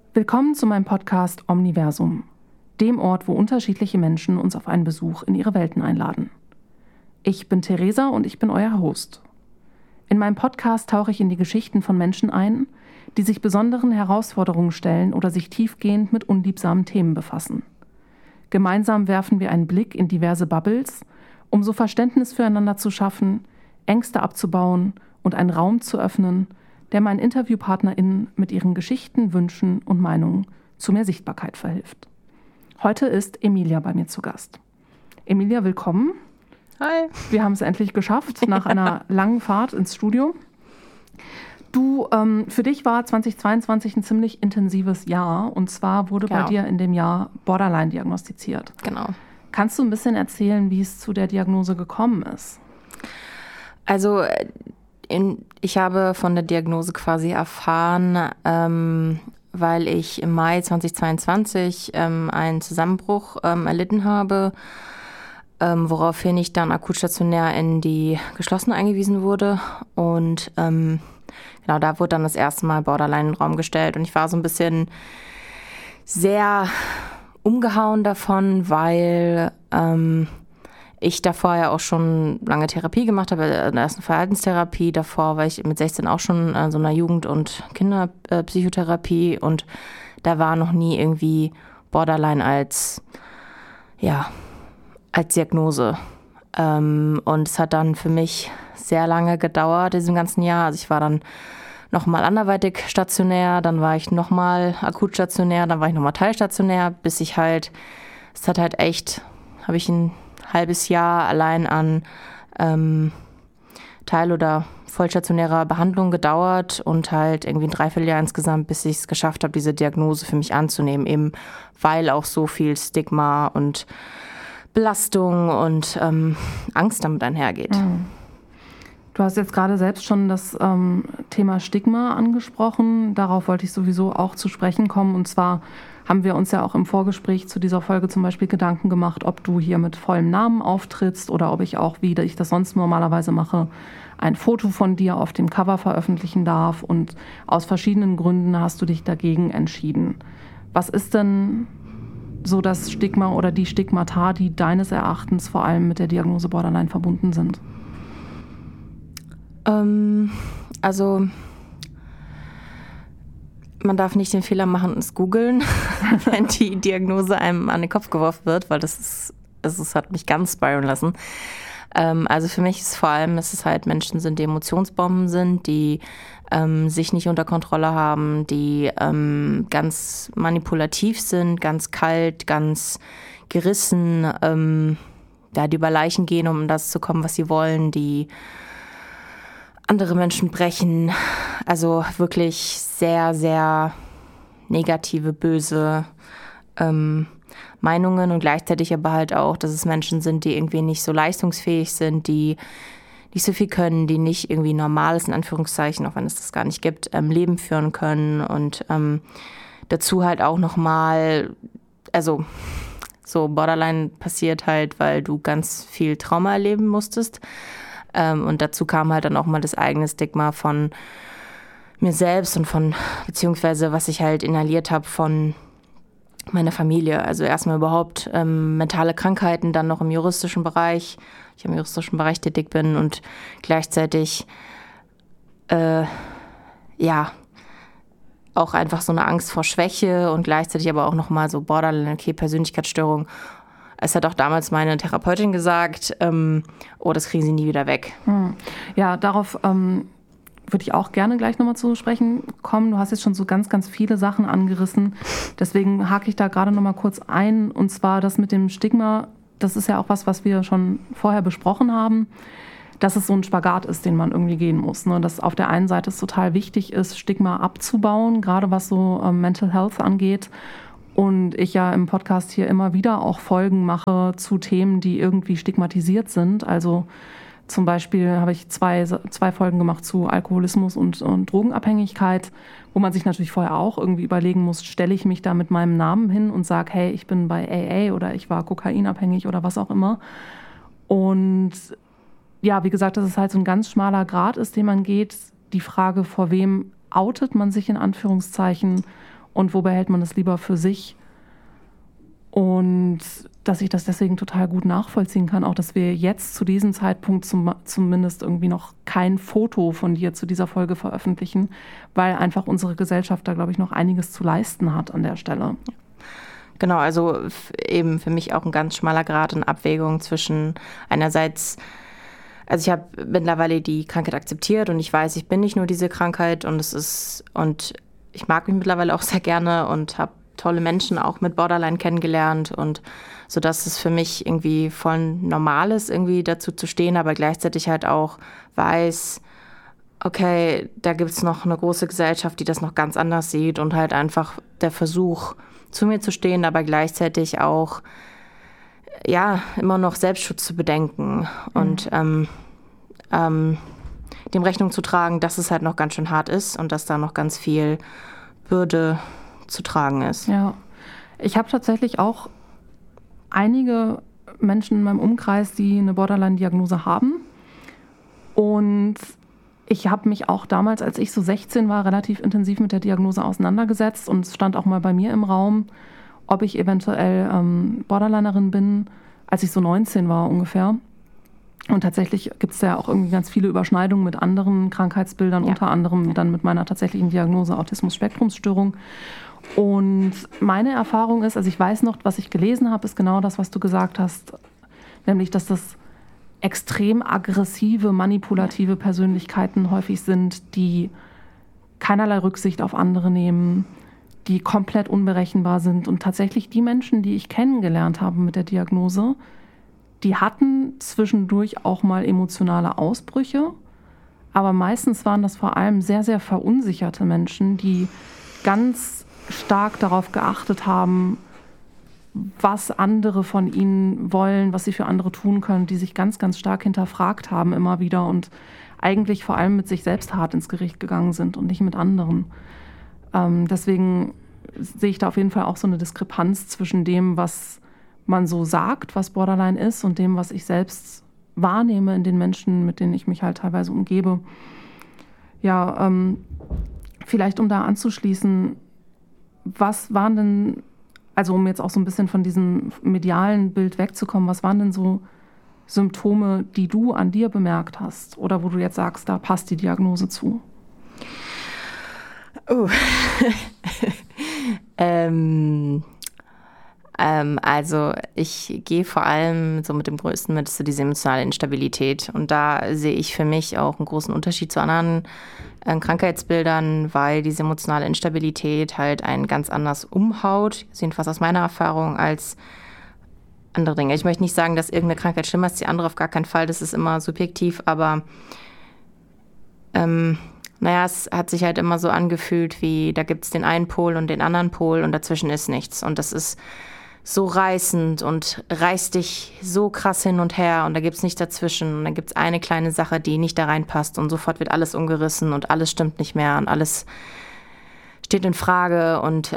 Willkommen zu meinem Podcast Omniversum, dem Ort, wo unterschiedliche Menschen uns auf einen Besuch in ihre Welten einladen. Ich bin Theresa und ich bin euer Host. In meinem Podcast tauche ich in die Geschichten von Menschen ein, die sich besonderen Herausforderungen stellen oder sich tiefgehend mit unliebsamen Themen befassen. Gemeinsam werfen wir einen Blick in diverse Bubbles, um so Verständnis füreinander zu schaffen, Ängste abzubauen und einen Raum zu öffnen, der meinen InterviewpartnerInnen mit ihren Geschichten, Wünschen und Meinungen zu mehr Sichtbarkeit verhilft. Heute ist Emilia bei mir zu Gast. Emilia, willkommen. Hi. Wir haben es endlich geschafft, nach einer langen Fahrt ins Studio. Du, für dich war 2022 ein ziemlich intensives Jahr. Und zwar wurde bei dir in dem Jahr Borderline diagnostiziert. Genau. Kannst du ein bisschen erzählen, wie es zu der Diagnose gekommen ist? Also ich habe von der Diagnose quasi erfahren, weil ich im Mai 2022 einen Zusammenbruch erlitten habe, woraufhin ich dann akutstationär in die Geschlossene eingewiesen wurde. Und genau, da wurde dann das erste Mal Borderline in den Raum gestellt. Und ich war so ein bisschen sehr umgehauen davon, weil ich davor ja auch schon lange Therapie gemacht habe, in der ersten Verhaltenstherapie. Davor war ich mit 16 auch schon in so einer Jugend- und Kinderpsychotherapie und da war noch nie irgendwie Borderline als Diagnose. Und es hat dann für mich sehr lange gedauert, diesem ganzen Jahr. Also ich war dann nochmal anderweitig stationär, dann war ich nochmal akut stationär, dann war ich nochmal teilstationär, bis ich halt, es hat halt echt, habe ich ein halbes Jahr allein an teil- oder vollstationärer Behandlung gedauert und halt irgendwie ein Dreivierteljahr insgesamt, bis ich es geschafft habe, diese Diagnose für mich anzunehmen, eben weil auch so viel Stigma und Belastung und Angst damit einhergeht. Du hast jetzt gerade selbst schon das Thema Stigma angesprochen. Darauf wollte ich sowieso auch zu sprechen kommen. Und zwar haben wir uns ja auch im Vorgespräch zu dieser Folge zum Beispiel Gedanken gemacht, ob du hier mit vollem Namen auftrittst oder ob ich auch, wie ich das sonst normalerweise mache, ein Foto von dir auf dem Cover veröffentlichen darf. Und aus verschiedenen Gründen hast du dich dagegen entschieden. Was ist denn so das Stigma oder die Stigmata, die deines Erachtens vor allem mit der Diagnose Borderline verbunden sind? Also man darf nicht den Fehler machen und es googeln, wenn die Diagnose einem an den Kopf geworfen wird, weil das hat mich ganz spiralen lassen. Also für mich ist vor allem, dass es halt Menschen sind, die Emotionsbomben sind, die sich nicht unter Kontrolle haben, die ganz manipulativ sind, ganz kalt, ganz gerissen, die über Leichen gehen, um das zu kommen, was sie wollen, die andere Menschen brechen, also wirklich sehr, sehr negative, böse Meinungen und gleichzeitig aber halt auch, dass es Menschen sind, die irgendwie nicht so leistungsfähig sind, die nicht so viel können, die nicht irgendwie normales, in Anführungszeichen, auch wenn es das gar nicht gibt, Leben führen können und dazu halt auch nochmal, also so Borderline passiert halt, weil du ganz viel Trauma erleben musstest. Und dazu kam halt dann auch mal das eigene Stigma von mir selbst und von, beziehungsweise was ich halt inhaliert habe von meiner Familie. Also erstmal überhaupt mentale Krankheiten, dann noch im juristischen Bereich. Ich im juristischen Bereich tätig bin und gleichzeitig auch einfach so eine Angst vor Schwäche und gleichzeitig aber auch nochmal so Borderline, okay, Persönlichkeitsstörung. Es hat auch damals meine Therapeutin gesagt, das kriegen sie nie wieder weg. Ja, darauf würde ich auch gerne gleich nochmal zu sprechen kommen. Du hast jetzt schon so ganz, ganz viele Sachen angerissen. Deswegen hake ich da gerade nochmal kurz ein. Und zwar das mit dem Stigma, das ist ja auch was wir schon vorher besprochen haben, dass es so ein Spagat ist, den man irgendwie gehen muss. Ne? Dass auf der einen Seite es total wichtig ist, Stigma abzubauen, gerade was so Mental Health angeht. Und ich ja im Podcast hier immer wieder auch Folgen mache zu Themen, die irgendwie stigmatisiert sind. Also zum Beispiel habe ich zwei Folgen gemacht zu Alkoholismus und Drogenabhängigkeit, wo man sich natürlich vorher auch irgendwie überlegen muss, stelle ich mich da mit meinem Namen hin und sage, hey, ich bin bei AA oder ich war kokainabhängig oder was auch immer. Und ja, wie gesagt, dass es halt so ein ganz schmaler Grat ist, den man geht. Die Frage, vor wem outet man sich in Anführungszeichen und wo behält man das lieber für sich. Und dass ich das deswegen total gut nachvollziehen kann, auch dass wir jetzt zu diesem Zeitpunkt zumindest irgendwie noch kein Foto von dir zu dieser Folge veröffentlichen, weil einfach unsere Gesellschaft da, glaube ich, noch einiges zu leisten hat an der Stelle. Genau, also eben für mich auch ein ganz schmaler Grat in Abwägung zwischen einerseits, also ich habe mittlerweile die Krankheit akzeptiert und ich weiß, ich bin nicht nur diese Krankheit und ich mag mich mittlerweile auch sehr gerne und habe tolle Menschen auch mit Borderline kennengelernt und so, dass es für mich irgendwie voll normal ist, irgendwie dazu zu stehen, aber gleichzeitig halt auch weiß, okay, da gibt es noch eine große Gesellschaft, die das noch ganz anders sieht und halt einfach der Versuch, zu mir zu stehen, aber gleichzeitig auch, ja, immer noch Selbstschutz zu bedenken und dem Rechnung zu tragen, dass es halt noch ganz schön hart ist und dass da noch ganz viel Bürde zu tragen ist. Ja, ich habe tatsächlich auch einige Menschen in meinem Umkreis, die eine Borderline-Diagnose haben. Und ich habe mich auch damals, als ich so 16 war, relativ intensiv mit der Diagnose auseinandergesetzt. Und es stand auch mal bei mir im Raum, ob ich eventuell Borderlinerin bin, als ich so 19 war ungefähr. Und tatsächlich gibt es ja auch irgendwie ganz viele Überschneidungen mit anderen Krankheitsbildern, unter anderem dann mit meiner tatsächlichen Diagnose Autismus-Spektrumsstörung. Und meine Erfahrung ist, also ich weiß noch, was ich gelesen habe, ist genau das, was du gesagt hast, nämlich, dass das extrem aggressive, manipulative Persönlichkeiten häufig sind, die keinerlei Rücksicht auf andere nehmen, die komplett unberechenbar sind. Und tatsächlich die Menschen, die ich kennengelernt habe mit der Diagnose, die hatten zwischendurch auch mal emotionale Ausbrüche, aber meistens waren das vor allem sehr, sehr verunsicherte Menschen, die ganz stark darauf geachtet haben, was andere von ihnen wollen, was sie für andere tun können, die sich ganz, ganz stark hinterfragt haben immer wieder und eigentlich vor allem mit sich selbst hart ins Gericht gegangen sind und nicht mit anderen. Deswegen sehe ich da auf jeden Fall auch so eine Diskrepanz zwischen dem, was man so sagt, was Borderline ist, und dem, was ich selbst wahrnehme in den Menschen, mit denen ich mich halt teilweise umgebe. Ja, vielleicht um da anzuschließen, was waren denn, also um jetzt auch so ein bisschen von diesem medialen Bild wegzukommen, was waren denn so Symptome, die du an dir bemerkt hast oder wo du jetzt sagst, da passt die Diagnose zu? Also ich gehe vor allem so mit dem Größten mit so diese emotionale Instabilität. Und da sehe ich für mich auch einen großen Unterschied zu anderen Krankheitsbildern, weil diese emotionale Instabilität halt einen ganz anders umhaut, jedenfalls aus meiner Erfahrung, als andere Dinge. Ich möchte nicht sagen, dass irgendeine Krankheit schlimmer ist, die andere auf gar keinen Fall, das ist immer subjektiv, aber es hat sich halt immer so angefühlt, wie da gibt es den einen Pol und den anderen Pol und dazwischen ist nichts. Und das ist so reißend und reißt dich so krass hin und her und da gibt es nichts dazwischen. Und dann gibt es eine kleine Sache, die nicht da reinpasst und sofort wird alles umgerissen und alles stimmt nicht mehr und alles steht in Frage. Und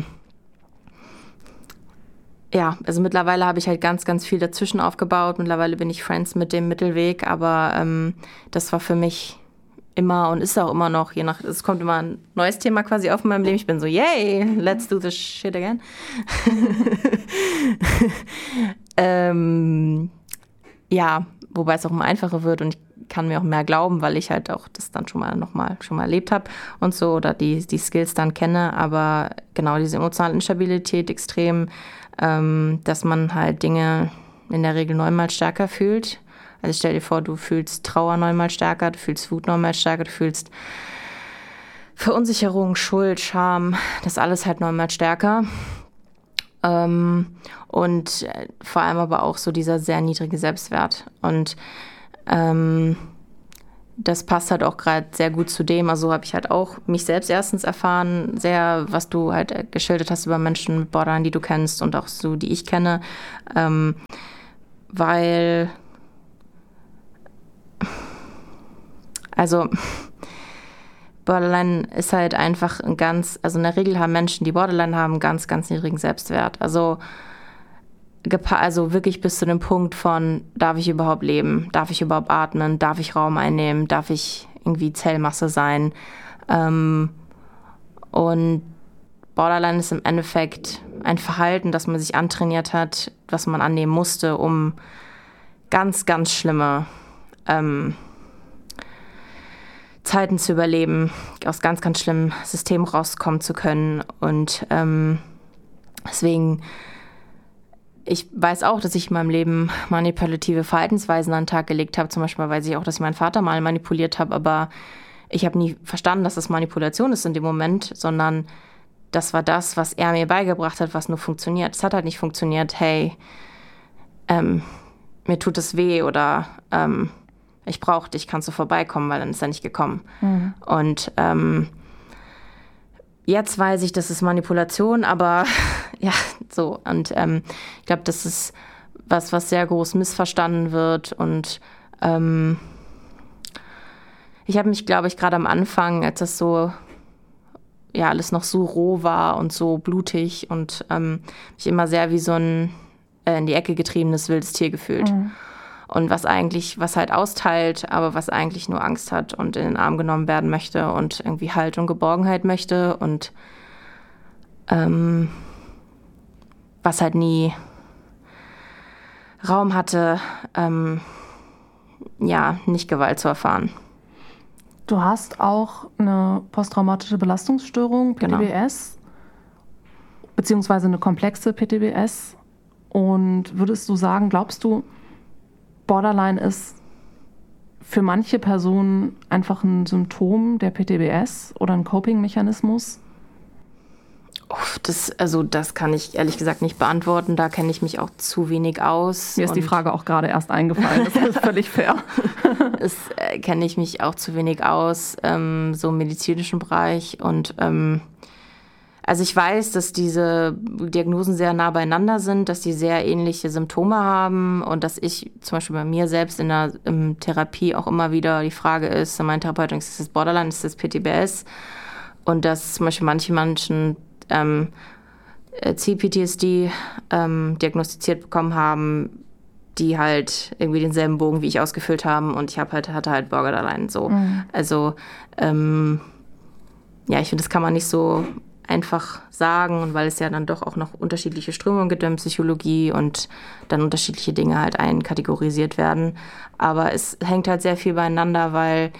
also mittlerweile habe ich halt ganz, ganz viel dazwischen aufgebaut. Mittlerweile bin ich Friends mit dem Mittelweg, aber das war für mich immer und ist auch immer noch, es kommt immer ein neues Thema quasi auf in meinem Leben. Ich bin so, yay, let's do this shit again. Wobei es auch immer einfacher wird und ich kann mir auch mehr glauben, weil ich halt auch das dann schon mal erlebt habe und so oder die Skills dann kenne. Aber genau, diese emotionale Instabilität extrem, dass man halt Dinge in der Regel neunmal stärker fühlt. Also stell dir vor, du fühlst Trauer neunmal stärker, du fühlst Wut neunmal stärker, du fühlst Verunsicherung, Schuld, Scham, das alles halt neunmal stärker. Und vor allem aber auch so dieser sehr niedrige Selbstwert. Und das passt halt auch gerade sehr gut zu dem. Also habe ich halt auch mich selbst erstens erfahren, sehr, was du halt geschildert hast über Menschen mit Borderline, die du kennst und auch so, die ich kenne. Weil Borderline ist halt einfach in der Regel haben Menschen, die Borderline haben, ganz, ganz niedrigen Selbstwert. Also wirklich bis zu dem Punkt von, darf ich überhaupt leben? Darf ich überhaupt atmen? Darf ich Raum einnehmen? Darf ich irgendwie Zellmasse sein? Und Borderline ist im Endeffekt ein Verhalten, das man sich antrainiert hat, was man annehmen musste, um ganz, ganz schlimme Zeiten zu überleben, aus ganz, ganz schlimmen Systemen rauskommen zu können. Und deswegen, ich weiß auch, dass ich in meinem Leben manipulative Verhaltensweisen an den Tag gelegt habe. Zum Beispiel weiß ich auch, dass ich meinen Vater mal manipuliert habe, aber ich habe nie verstanden, dass das Manipulation ist in dem Moment, sondern das war das, was er mir beigebracht hat, was nur funktioniert. Es hat halt nicht funktioniert, hey, mir tut es weh oder ich brauche dich, kannst du vorbeikommen, weil dann ist er nicht gekommen. Mhm. Und jetzt weiß ich, das ist Manipulation, aber ja, so. Und ich glaube, das ist was sehr groß missverstanden wird. Und ich habe mich, glaube ich, gerade am Anfang, als das so, ja, alles noch so roh war und so blutig und mich immer sehr wie so ein in die Ecke getriebenes wildes Tier gefühlt. Mhm. Und was halt austeilt, aber was eigentlich nur Angst hat und in den Arm genommen werden möchte und irgendwie Halt und Geborgenheit möchte und was halt nie Raum hatte, nicht Gewalt zu erfahren. Du hast auch eine posttraumatische Belastungsstörung, PTBS, beziehungsweise eine komplexe PTBS. Und würdest du sagen, glaubst du, Borderline ist für manche Personen einfach ein Symptom der PTBS oder ein Coping-Mechanismus? Das kann ich ehrlich gesagt nicht beantworten. Da kenne ich mich auch zu wenig aus. Mir ist die Frage auch gerade erst eingefallen. Das ist völlig fair. Das kenne ich mich auch zu wenig aus, so im medizinischen Bereich. Und also ich weiß, dass diese Diagnosen sehr nah beieinander sind, dass die sehr ähnliche Symptome haben und dass ich zum Beispiel bei mir selbst in der Therapie auch immer wieder die Frage ist, mein Therapeut, ist das Borderline, ist das PTBS? Und dass zum Beispiel manche Menschen CPTSD diagnostiziert bekommen haben, die halt irgendwie denselben Bogen wie ich ausgefüllt haben und ich hatte halt Borderline so. Mhm. Also ich finde, das kann man nicht so einfach sagen, und weil es ja dann doch auch noch unterschiedliche Strömungen gibt in Psychologie und dann unterschiedliche Dinge halt einkategorisiert werden. Aber es hängt halt sehr viel beieinander, weil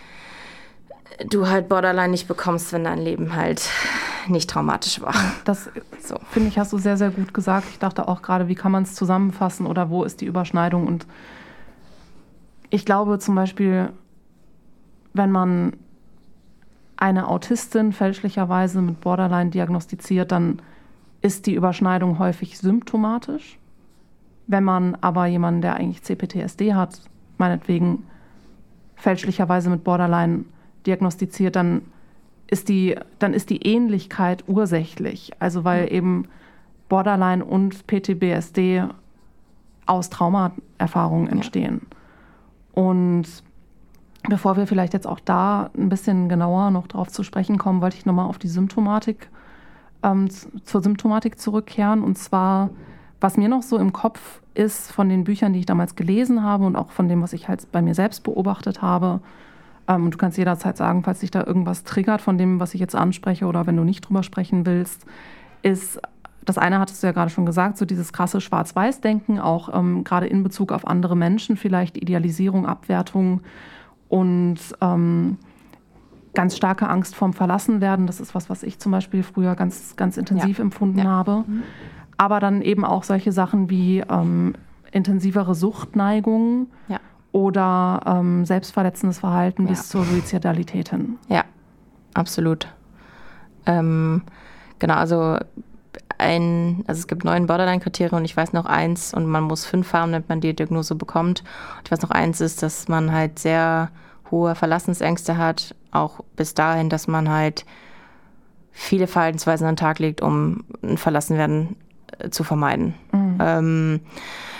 du halt Borderline nicht bekommst, wenn dein Leben halt nicht traumatisch war. Das, so, finde ich, hast du sehr, sehr gut gesagt. Ich dachte auch gerade, wie kann man es zusammenfassen oder wo ist die Überschneidung? Und ich glaube zum Beispiel, wenn man eine Autistin fälschlicherweise mit Borderline diagnostiziert, dann ist die Überschneidung häufig symptomatisch. Wenn man aber jemanden, der eigentlich CPTSD hat, meinetwegen fälschlicherweise mit Borderline diagnostiziert, dann ist die Ähnlichkeit ursächlich. Also weil eben Borderline und PTBSD aus Traumaerfahrungen entstehen. Ja. Und bevor wir vielleicht jetzt auch da ein bisschen genauer noch drauf zu sprechen kommen, wollte ich nochmal auf die Symptomatik, zur Symptomatik zurückkehren. Und zwar, was mir noch so im Kopf ist von den Büchern, die ich damals gelesen habe und auch von dem, was ich halt bei mir selbst beobachtet habe. Und du kannst jederzeit sagen, falls dich da irgendwas triggert von dem, was ich jetzt anspreche oder wenn du nicht drüber sprechen willst, ist, das eine hattest du ja gerade schon gesagt, so dieses krasse Schwarz-Weiß-Denken, auch gerade in Bezug auf andere Menschen, vielleicht Idealisierung, Abwertung und ganz starke Angst vorm Verlassenwerden. Das ist was ich zum Beispiel früher ganz, ganz intensiv empfunden habe. Mhm. Aber dann eben auch solche Sachen wie intensivere Suchtneigungen oder selbstverletzendes Verhalten bis zur Suizidalität hin. Ja, absolut. Genau, also es gibt 9 Borderline-Kriterien und ich weiß noch eins, und man muss 5 haben, damit man die Diagnose bekommt. Und ich weiß noch eins ist, dass man halt sehr hohe Verlassensängste hat, auch bis dahin, dass man halt viele Verhaltensweisen an den Tag legt, um ein Verlassenwerden zu vermeiden. Mhm.